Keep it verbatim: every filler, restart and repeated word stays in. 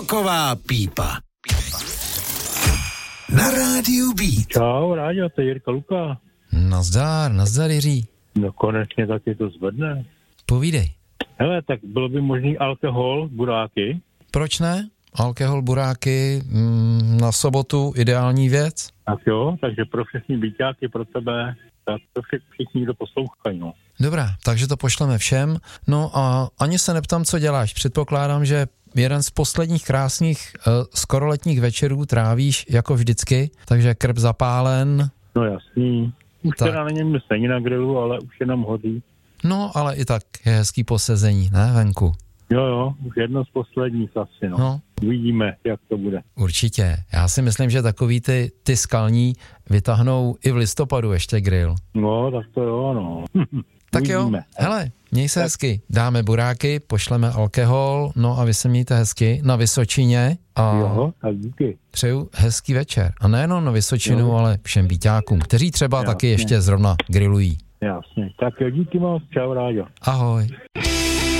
Roková pípa. Na rádiu Beat. Čau, Ráďo, to je Jirka Luka. Nazdar, nazdar Jiří. No konečně taky to zvedne. Povídej. Hele, tak bylo by možný alkohol, buráky? Proč ne? Alkohol, buráky, mm, na sobotu ideální věc. Tak jo, takže pro všechny byťáky, pro tebe, tak pro všichni, kdo poslouchají, no. Dobrá, takže to pošleme všem. No a ani se neptám, co děláš. Předpokládám, že jeden z posledních krásných uh, skoro letních večerů trávíš jako vždycky, takže krb zapálen. No jasný. Už tak. Teda není stejně na grilu, ale už jenom hoří. No, ale i tak je hezký posezení, ne, venku? Jo, jo, už jedno z posledních asi, no. no. Uvidíme, jak to bude. Určitě. Já si myslím, že takový ty, ty skalní vytáhnou i v listopadu ještě grill. No, tak to jo, no. Tak jo, hele, měj se tak. hezky. Dáme buráky, pošleme alkohol, no a vy se mějte hezky na Vysočině. A jo, tak díky. Přeju hezký večer. A nejenom na Vysočinu, jo. ale všem byťákům, kteří třeba Jasně. taky ještě zrovna grillují. Jasně. Tak jo, díky moc. Čau, Ráďo. Ahoj.